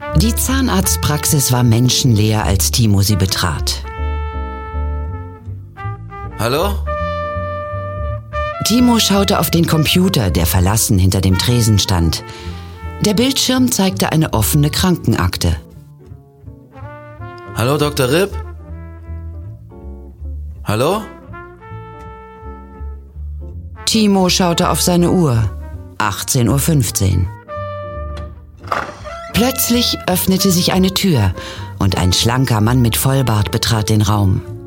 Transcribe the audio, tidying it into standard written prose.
Die Zahnarztpraxis war menschenleer, als Timo sie betrat. Hallo? Timo schaute auf den Computer, der verlassen hinter dem Tresen stand. Der Bildschirm zeigte eine offene Krankenakte. Hallo, Dr. Ripp? Hallo? Timo schaute auf seine Uhr. 18:15 Uhr. Plötzlich öffnete sich eine Tür und ein schlanker Mann mit Vollbart betrat den Raum.